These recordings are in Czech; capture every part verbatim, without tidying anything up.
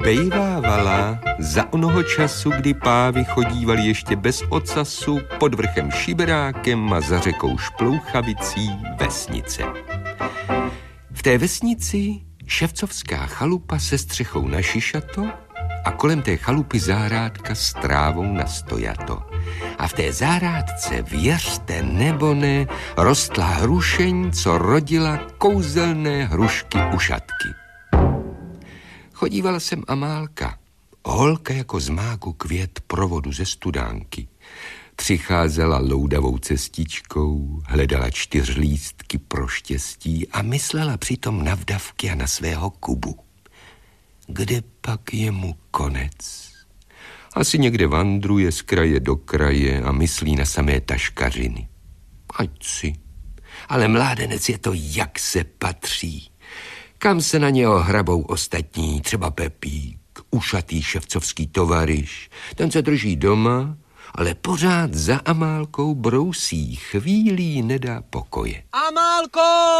bejvávala za onoho času, kdy pávy chodívali ještě bez ocasu pod vrchem Šiberákem a za řekou Šplouchavicí vesnice. V té vesnici ševcovská chalupa se střechou na šišato a kolem té chalupy zahrádka s trávou na stojato. A v té zahrádce, věřte nebo ne, rostla hrušeň, co rodila kouzelné hrušky ušatky. Chodívala jsem Amálka, holka jako z máku květ provodu ze studánky. Přicházela loudavou cestičkou, hledala čtyřlístky pro štěstí a myslela přitom na vdavky a na svého Kubu. Kde pak je mu konec? Asi někde vandruje z kraje do kraje a myslí na samé taškařiny. Ať si. Ale mládenec je to, jak se patří. Kam se na něho hrabou ostatní, třeba Pepík, ušatý ševcovský tovaryš. Ten se drží doma, ale pořád za Amálkou brousí, chvílí nedá pokoje. Amálko!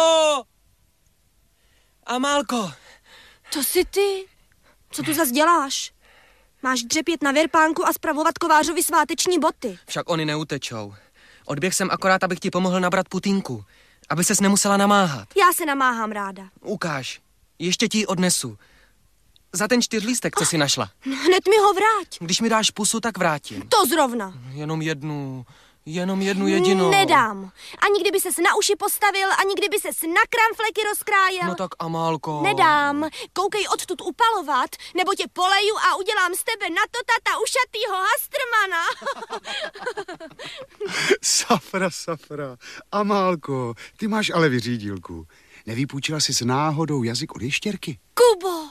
Amálko! To jsi ty? Co tu zas děláš? Máš dřepět na věrpánku a spravovat kovářovi sváteční boty. Však oni neutečou. Odběh jsem akorát, abych ti pomohl nabrat putínku, aby ses nemusela namáhat. Já se namáhám ráda. Ukáž, ještě ti ji odnesu. Za ten čtyřlístek, co jsi našla. Hned mi ho vrať. Když mi dáš pusu, tak vrátím. To zrovna. Jenom jednu, jenom jednu jedinou. Nedám. Ani kdyby ses na uši postavil, ani kdyby ses na kramfleky rozkrájel. No tak Amálko. Nedám. Koukej odtud upalovat, nebo tě poleju a udělám z tebe na to tata ušatýho hastrmana. Safra, safra. Amálko, ty máš ale vyřídilku. Nevypůjčila jsi s náhodou jazyk od ještěrky? Kubo,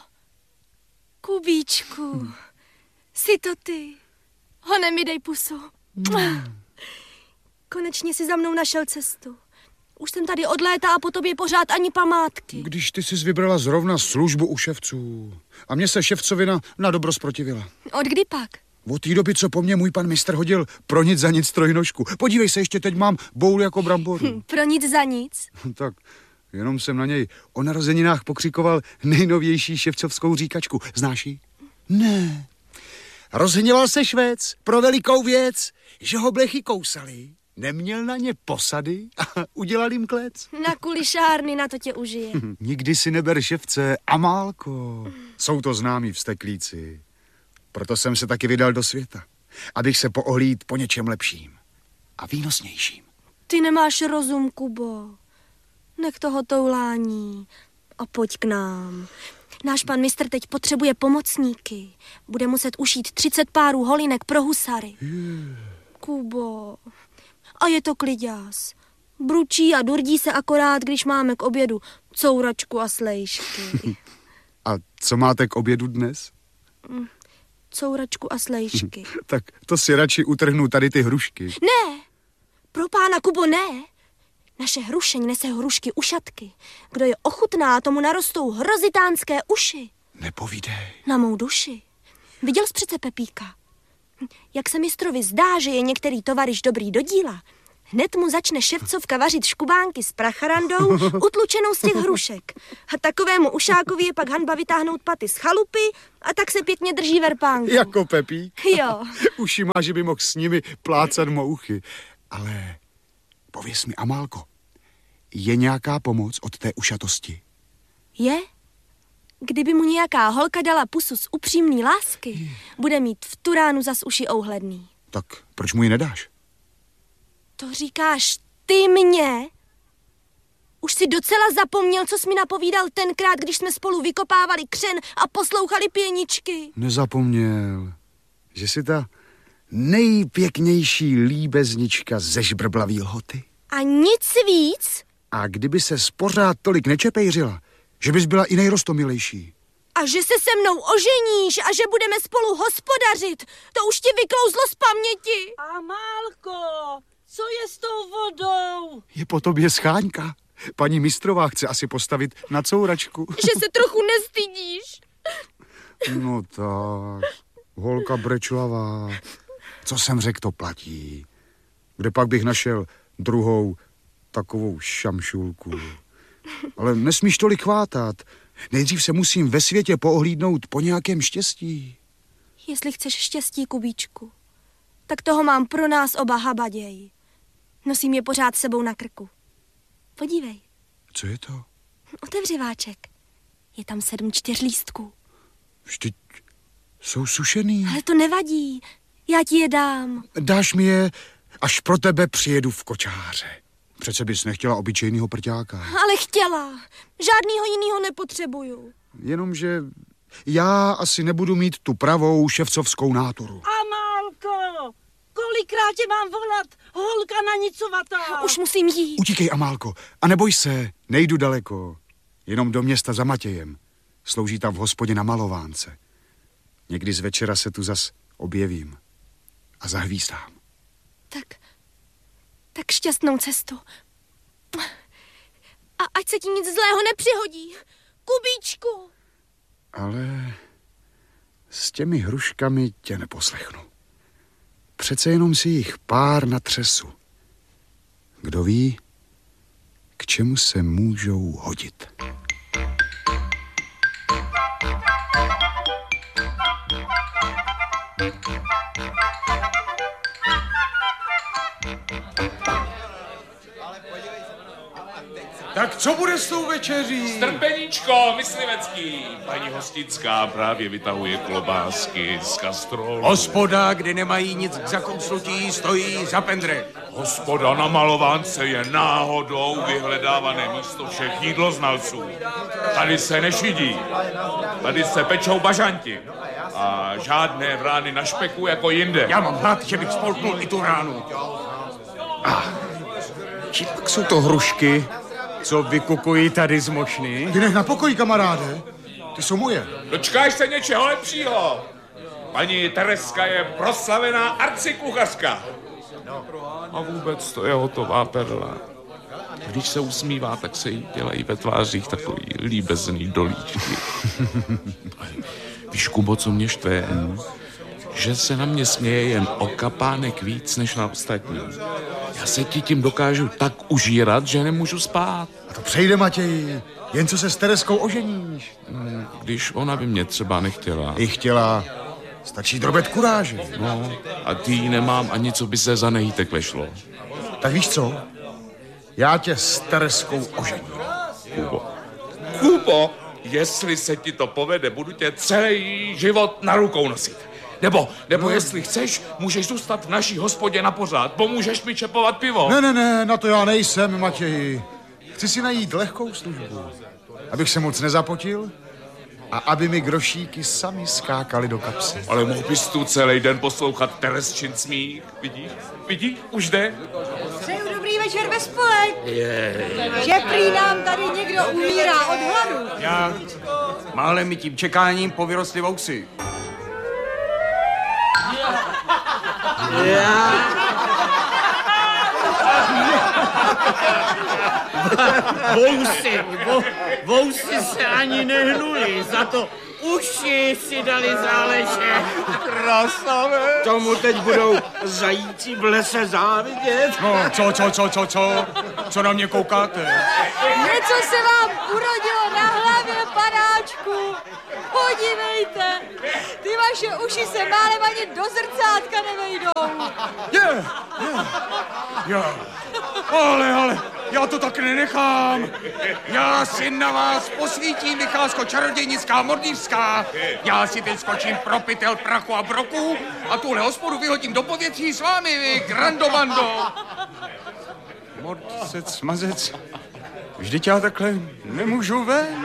Kubíčku, hmm. Jsi to ty. Hone mi dej pusu. Hmm. Konečně si za mnou našel cestu. Už jsem tady od léta a po tobě pořád ani památky. Když ty jsi vybrala zrovna službu u ševců a mě se ševcovina na dobro zprotivila. Od kdy pak? Od té doby, co po mně můj pan mistr hodil pro nic za nic trojnožku. Podívej se, ještě teď mám boul jako bramboru. Hm, pro nic za nic? Tak, jenom jsem na něj o narozeninách pokřikoval nejnovější ševcovskou říkačku. Znáš ji? Ne. Rozhněval se Švec pro velikou věc, že ho blechy kousali, neměl na ně posady a udělal jim klec. Na kulišárny, na to tě užije. Nikdy si neber ševce, Amálko. Jsou to známí vzteklíci. Proto jsem se taky vydal do světa, abych se poohlíd po něčem lepším a výnosnějším. Ty nemáš rozum, Kubo. Nech toho toulání a pojď k nám. Náš pan mistr teď potřebuje pomocníky. Bude muset ušít třicet párů holinek pro husary. Yeah. Kubo, a je to kliďás. Bručí a durdí se akorát, když máme k obědu couračku a slejšky. A co máte k obědu dnes? Couračku a slejšky. Tak to si radši utrhnu tady ty hrušky. Ne, pro pána, Kubo, ne. Naše hrušeň nese hrušky ušatky. Kdo je ochutná, tomu narostou hrozitánské uši. Nepovídej. Na mou duši. Viděl jsi přece Pepíka? Jak se mistrovi zdá, že je některý tovaryš dobrý do díla, hned mu začne ševcovka vařit škubánky s pracharandou utlučenou z těch hrušek. A takovému ušákovi je pak hanba vytáhnout paty z chalupy a tak se pěkně drží verpánku. Jako Pepík? Jo. Uši má, že by mohl s nimi plácat mouchy. Ale pověz mi, Amálko, je nějaká pomoc od té ušatosti? Je? Kdyby mu nějaká holka dala pusu z upřímný lásky, bude mít v tu ránu zas uši ouhledný. Tak proč mu ji nedáš? To říkáš ty mě? Už si docela zapomněl, co jsi mi napovídal tenkrát, když jsme spolu vykopávali křen a poslouchali pěničky. Nezapomněl, že jsi ta nejpěknější líbeznička ze žbrblavý lhoty. A nic víc? A kdyby se pořád tolik nečepejřila, že bys byla i nejrostomilejší. A že se se mnou oženíš a že budeme spolu hospodařit, to už ti vyklouzlo z paměti. Amálko, co je s tou vodou? Je po tobě scháňka. Paní mistrová chce asi postavit na couračku. Že se trochu nestydíš. No tak, holka brečlavá. Co jsem řekl, to platí. Kde pak bych našel druhou takovou šamšulku? Ale nesmíš tolik chvátat. Nejdřív se musím ve světě poohlídnout po nějakém štěstí. Jestli chceš štěstí, Kubíčku, tak toho mám pro nás oba habaděj. Nosím je pořád sebou na krku. Podívej. Co je to? Otevři váček. Je tam sedm čtyřlístků. Vždyť jsou sušený. Ale to nevadí. Já ti je dám. Dáš mi je, až pro tebe přijedu v kočáře. Přece bys nechtěla obyčejnýho prťáka. Ale chtěla. Žádnýho jinýho nepotřebuju. Jenomže já asi nebudu mít tu pravou ševcovskou náturu. Amálko, kolikrát tě mám volat, holka na nicovatá. Už musím jít. Utíkej, Amálko, a neboj se, nejdu daleko. Jenom do města za Matějem. Slouží tam v hospodě na Malovánce. Někdy z večera se tu zas objevím a zahvízdám. Tak, tak šťastnou cestu. A ať se ti nic zlého nepřihodí. Kubíčku. Ale s těmi hruškami tě neposlechnu. Přece jenom si jich pár natřesu. Kdo ví, k čemu se můžou hodit. Tak co bude s tou večeří? Strpeníčko, myslivecký. Paní Hostická právě vytahuje klobásky z kastrolu. Hospoda, kde nemají nic k zakousnutí, stojí za pendrek. Hospoda na Malovánce je náhodou vyhledávané místo všech jídloznalců. Tady se nešidí. Tady se pečou bažanti. A žádné vrány na špeku jako jinde. Já mám hlad, že bych spolknul i tu ránu. Ah, či pak jsou to hrušky, co vykukují tady z mošny? Ty nech na pokoji, kamaráde. Ty jsou moje. Dočkáš se něčeho lepšího. Paní Tereska je proslavená arcikuchařka. A vůbec to je hotová perla. Když se usmívá, tak se jí dělají ve tvářích takový líbezný dolíčky. Víš, Kubo, co mě štve? Hmm. Že se na mě směje jen o kapánek víc než na ostatní. Já se ti tím dokážu tak užírat, že nemůžu spát. A to přejde, Matěji. Jen co se s Tereskou oženíš. Hmm, když ona by mě třeba nechtěla. I chtěla. Stačí drobet kuráže. No, a ty jí nemám ani, co by se za nejítek vešlo. Tak víš co? Já tě s Tereskou ožením. Kubo. Kubo, jestli se ti to povede, budu tě celý život na rukou nosit. Nebo, nebo no. Jestli chceš, můžeš zůstat v naší hospodě na pořád. Pomůžeš mi čepovat pivo. Ne, ne, ne, na to já nejsem, Matěji. Chci si najít lehkou službu, abych se moc nezapotil a aby mi grošíky sami skákaly do kapsy. Ale mohl bys tu celý den poslouchat Teresčin smích. Vidíš? Vidíš? Už jde? Přeju dobrý večer ve spolek. Že prý nám tady někdo umírá od hladu. Já málem mi tím čekáním povyrostly vousy. Já... Vousy, vo, vousy se ani nehnuly, za to uši si dali záležet. Krasavé. Tomu teď budou zajíci v lese závidět. No, co, co, co, co, co? Co na mě koukáte? Něco se vám urodilo na hlavě, panáčku. Podívejte, ty vaše uši se málem ani do zrcátka nevejdou. Je, je, je. Ale, ale, já to tak nenechám. Já si na vás posvítím, vycházko čarodějnická mordýřská. Já si teď skočím pro pytel prachu a broku a tuhle hospodu vyhodím do povětří s vámi, vy grandobando. Mordicec, mazec, vždyť já takhle nemůžu ven.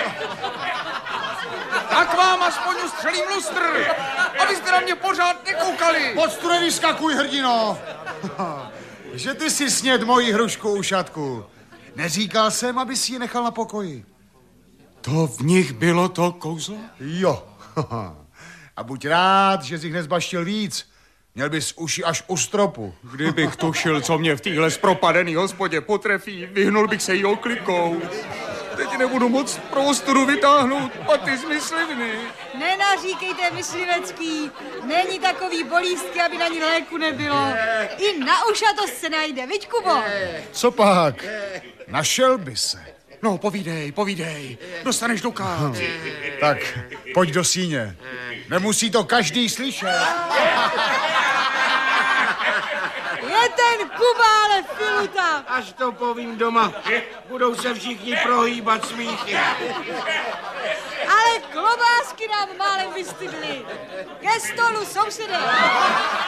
Tak vám aspoň ustřelím lustr, abyste na mě pořád nekoukali. Moc tu nevyskakuj, hrdino. Že ty si sněd moji hrušku ušatku. Neříkal jsem, aby si ji nechal na pokoji. To v nich bylo to kouzlo? Jo. A buď rád, že jsi jich nezbaštil víc. Měl bys uši až u stropu. Kdybych tušil, co mě v téhle zpropadený hospodě potrefí, vyhnul bych se jí oklikou. Teď nebudu moc pro ostudu vytáhnout paty z myslivny. Nenaříkejte, myslivecký, není takový bolístky, aby na ní léku nebylo. I na ušatost se najde, viď, Kubo? Co pak? Našel by se. No, povídej, povídej. Dostaneš dukat. Tak, pojď do síně. Nemusí to každý slyšet. Je ten Kuba, ale filuta. Až to povím doma, budou se všichni prohýbat smíchy. Ale klobásky nám málem vystydly. Ke stolu, sousede.